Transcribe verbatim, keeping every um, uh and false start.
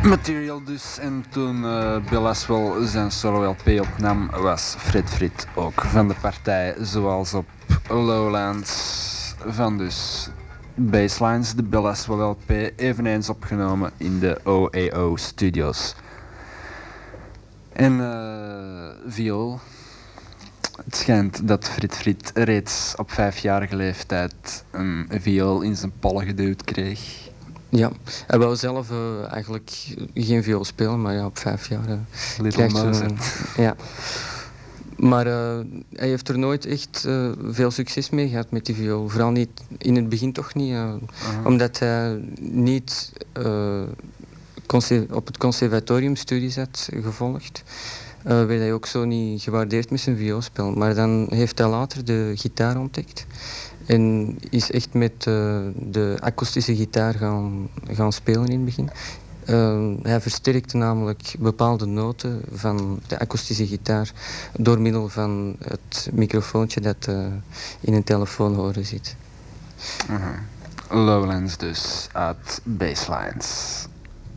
Material dus. En toen uh, Bill Laswell zijn solo-L P opnam, was Fred Frit ook van de partij, zoals op Lowlands. Van dus Basslines, de Bill Laswell L P, eveneens opgenomen in de O A O Studios. En uh, viool. Het schijnt dat Frit Frit reeds op vijfjarige leeftijd een viool in zijn pollen geduwd kreeg. Ja, hij wou zelf uh, eigenlijk geen viool spelen, maar ja, op vijf jaar uh, Little Mozart. Uh, ja. Maar uh, hij heeft er nooit echt uh, veel succes mee gehad met die viool. Vooral niet, in het begin toch niet. Uh, uh-huh. Omdat hij niet uh, conse- op het conservatorium studies had gevolgd. Uh, werd hij ook zo niet gewaardeerd met zijn vioolspel. Maar dan heeft hij later de gitaar ontdekt. En is echt met uh, de akoestische gitaar gaan, gaan spelen in het begin. Uh, hij versterkte namelijk bepaalde noten van de akoestische gitaar door middel van het microfoontje dat uh, in een telefoonhoren zit. Uh-huh. Lowlands dus, uit Basslines.